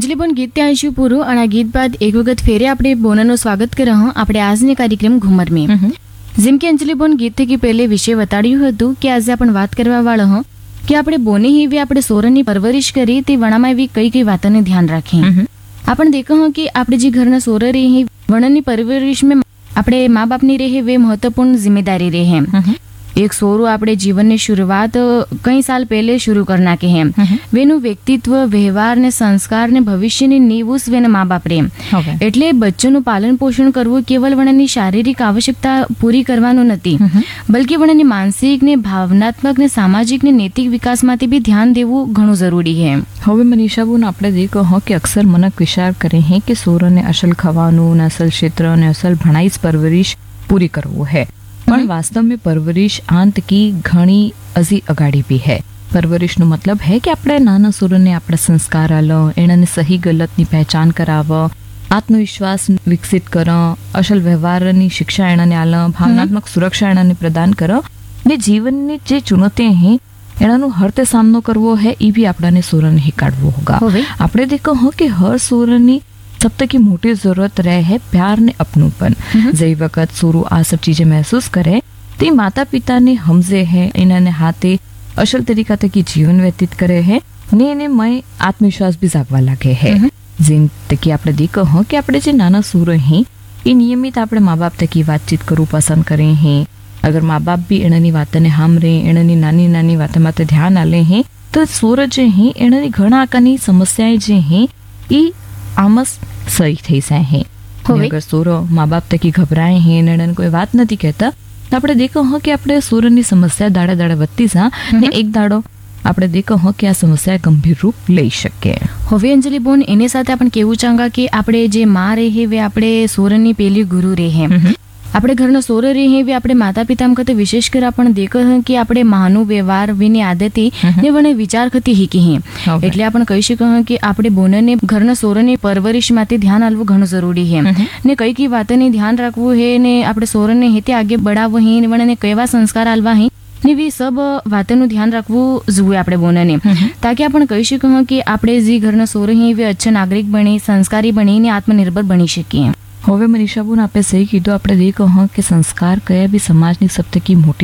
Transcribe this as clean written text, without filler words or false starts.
અંજલિ બોન ગીત ત્યાં આવીશું પૂરું અને આ ગીત બાદ એક વખત ફેરે આપણે બોનનું સ્વાગત કર્યા હું આપણે આજની કાર્યક્રમ ઘુમર में જેમ કે અંજલિ બોન ગીત થકી પહેલે વિશે બતાડ્યું હતું કે આજે આપણે વાત કરવા વાળા હું કે આપણે બોને એવી આપણે સોરનની પરવરિશ કરી તે વણામાં એવી કઈ કઈ વાતોને ધ્યાન રાખીએ આપણે દેખો હું કે આપણે જે ઘરના સોર રહે વણની परवरिश में આપણે माँ बाप ની રહે वे महत्वपूर्ण जिम्मेदारी रहे एक सोरो આપણે જીવનની શરૂઆત કઈ સાલ પહેલે શરૂ કરना के हैं વેનું વ્યક્તિત્વ વ્યવહાર ને સંસ્કાર ને ભવિષ્યની નીવ ઉસ વેના મા બાપ રે એટલે બચ્ચોનું પાલન પોષણ કરવું કેવલ વણની શારીરિક આવશ્યકતા પૂરી કરવાનું નથી બલકે વણની માનસિક ને ભાવનાત્મક ને સામાજિક ને નૈતિક વિકાસમાંથી બી ધ્યાન દેવું ઘણું જરૂરી છે। હવે મનીષાબુન આપણે દેખો હો કે અક્સર મનક વિચાર કરે હે કે સોરને અસલ ખવાનું અસલ ક્ષેત્ર અને અસલ ભણાઈ પરવરિશ પૂરી કરવું है પણ वास्तव में परवरिश आंत की घणी अजी अगाड़ी भी है। परवरिश નો મતલબ है કે આપણે નાના સોરને આપણે સંસ્કાર આલો એનાને સહી ગલતની પહેચાન કરાવ આત્મવિશ્વાસ વિકસિત કરો અસલ વ્યવહારની શિક્ષા એનાને આલો ભાવનાત્મક સુરક્ષા એનાને પ્રદાન કરો ને જીવનની જે ચુનौतियां हैं એનાનો હરતે સામનો કરવો है એ भी આપણાને સોરને શીખવાડવો होगा। આપણે देखो हो कि हर सोरनी सब तक की मोटी जरूरत रहे है प्यार ने अपनूपन जई वक्त सोरू आ सब चीजें महसूस करे ते माता पिता ने हमजे है इन्होंने हाथे असल तरीका तक की जीवन व्यतीत करे है ने इन्हें मय आत्मविश्वास भी जागवा लगे है। जिन तक આપણે देखो हो कि આપણે જે નાના સોર हैं એ નિયમિત આપણે મા બાપ તકી વાતચીત કરવું પસંદ કરે हैं अगर माँ बाप भी એનાની વાતને સાંભળે એનાની નાની નાની વાતો માટે ધ્યાન આલે हैं तो સોર જે हैं એનાની ઘણા આકારની સમસ્યાएं જે हैं એ आमस सही થઈ જાય है। अगर सोरो माँ बाप तकी घबराए हैं ने कोई बात नहीं कहता तो આપણે દેખો હો કે આપણે સોરની સમસ્યા દાડા દાડા વધતી જા ને એક દાડો આપણે દેખો હો કે આ સમસ્યા ગંભીર રૂપ લઈ શકે। હવે અંજલિ બોન એની સાથે આપણે કેવું ચાંગા કે આપણે જે માં રહે વે આપણે સોરની પેલી ગુરુ રહે આપણે ઘરના સોર રહે વે આપણે માતા પિતા કતે વિશેષ કર આપણે દેખો કે આપણે માનું વ્યવહાર વિની આદતી ને વણે વિચાર ખતી હીકી હે એટલે આપણે કહી શકીએ કે આપણે બોનને ઘરના સોરની પરવરિશ માટે ધ્યાન આપવું ઘણું જરૂરી હે ને કઈ કઈ વાતને ધ્યાન રાખવું હે ને આપણે સોરને હેતે આગે બઢાવવું હે ને વણે કેવા સંસ્કાર આલવા હે ને વી સબ વાતનું ધ્યાન રાખવું જોઈએ આપણે બોનને તાકે આપણે કહી શકીએ કે આપણે જે ઘરના સોર હે વે અચ્છા નાગરિક બની સંસ્કારી બનીને આત્મનિર્ભર બની શકીએ। હવે મનીષાબુન આપે સહી કીધું આપણે દેખો હા કે સંસ્કાર કયા બી સમાજની સબ તક મોટી